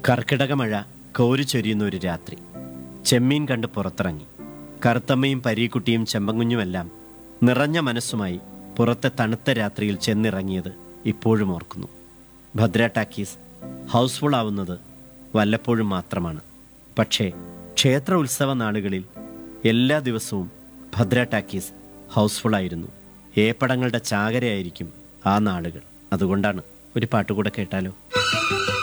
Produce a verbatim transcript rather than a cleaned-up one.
കർക്കിടകമഴ കോരിച്ചൊരിയുന്ന ഒരു രാത്രി. ചെമ്മീൻ കണ്ട് പുറത്തിറങ്ങി. കറുത്തമ്മയും പരീക്കുട്ടിയും ചെമ്പങ്കുഞ്ഞുമെല്ലാം നിറഞ്ഞ മനസ്സുമായി പുറത്തെ തണുത്ത രാത്രിയിൽ ചെന്നിറങ്ങിയത് ഇപ്പോഴും ഓർക്കുന്നു. ഭദ്ര ടാക്കീസ് ഹൗസ്ഫുൾ ആവുന്നത് വല്ലപ്പോഴും മാത്രമാണ്. പക്ഷേ ക്ഷേത്ര ഉത്സവ നാളുകളിൽ എല്ലാ ദിവസവും ഭദ്ര ടാക്കീസ് ഹൗസ്ഫുള്ളായിരുന്നു. ഏപ്പടങ്ങളുടെ ചാകരയായിരിക്കും ആ നാളുകൾ. അതുകൊണ്ടാണ് ഒരു പാട്ടുകൂടെ കേട്ടാലോ?